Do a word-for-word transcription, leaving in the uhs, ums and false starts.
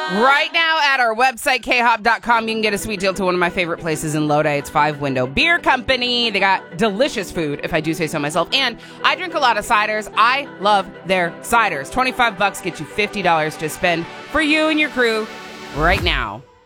Right now at our website, k hop dot com, you can get a sweet deal to one of my favorite places in Lodi. It's Five Window Beer Company. They got delicious food, if I do say so myself. And I drink a lot of ciders. I love their ciders. twenty-five bucks gets you fifty dollars to spend for you and your crew right now.